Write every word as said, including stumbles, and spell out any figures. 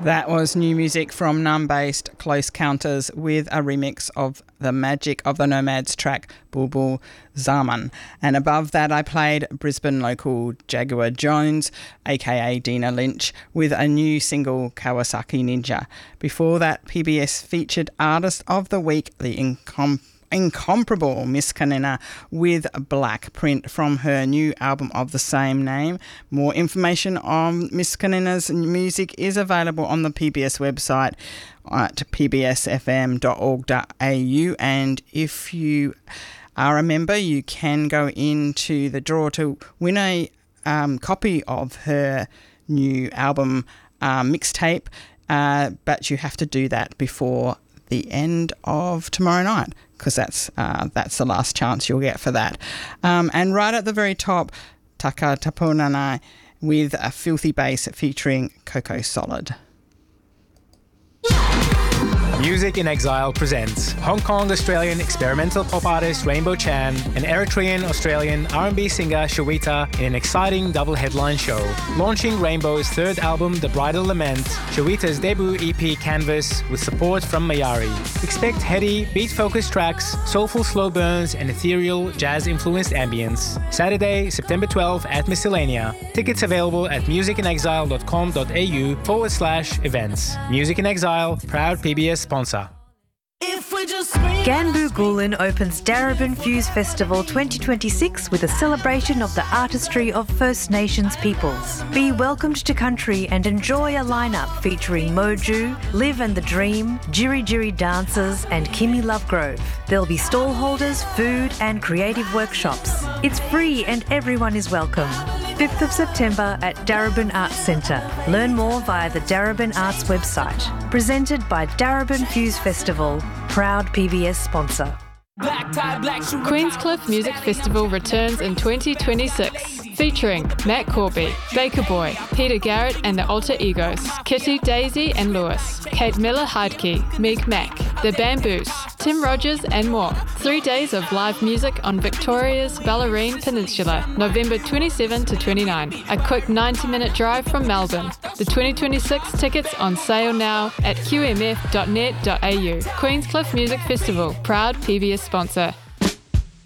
That was new music from Numb-based Close Counters with a remix of the Magic of the Nomads track Bulbul Zaman. And above that I played Brisbane local Jaguar Jones, aka Dina Lynch, with a new single Kawasaki Ninja. Before that, P B S featured Artist of the Week, the incom- incomparable Miss Kanina, with Black Print from her new album of the same name. More information on Miss Kanina's music is available on the P B S website at p b s f m dot org dot a u, and if you are a member you can go into the draw to win a um, copy of her new album uh, mixtape, uh, but you have to do that before the end of tomorrow night, because that's uh, that's the last chance you'll get for that. Um, and right at the very top, Taka Tapunanai with a Filthy Bass featuring Coco Solid. Music in Exile presents Hong Kong-Australian experimental pop artist Rainbow Chan and Eritrean-Australian R and B singer Shawita in an exciting double headline show. Launching Rainbow's third album, The Bridal Lament, Shawita's debut E P Canvas with support from Mayari. Expect heady, beat-focused tracks, soulful slow burns and ethereal, jazz-influenced ambience. Saturday, September twelfth at Miscellanea. Tickets available at musicinexile.com.au forward slash events. Music in Exile, proud P B S sponsor. Ganbu Gulin opens Darebin Fuse Festival twenty twenty-six with a celebration of the artistry of First Nations peoples. Be welcomed to country and enjoy a lineup featuring Moju, Live and the Dream, Jiri Jiri Dancers and Kimmy Lovegrove. There'll be stall holders, food and creative workshops. It's free and everyone is welcome. fifth of September at Darebin Arts Centre. Learn more via the Darebin Arts website. Presented by Darebin Fuse Festival, proud P B S sponsor. Queenscliff Music Festival returns in twenty twenty-six, featuring Matt Corby, Baker Boy, Peter Garrett and the Alter Egos, Kitty, Daisy and Lewis, Kate Miller-Heidke, Meg Mac, The Bamboos, Tim Rogers and more. Three days of live music on Victoria's Bellarine Peninsula, November twenty-seventh to twenty-ninth. A quick ninety minute drive from Melbourne. The twenty twenty-six tickets on sale now at q m f dot net dot a u. Queenscliff Music Festival, proud P B S sponsor.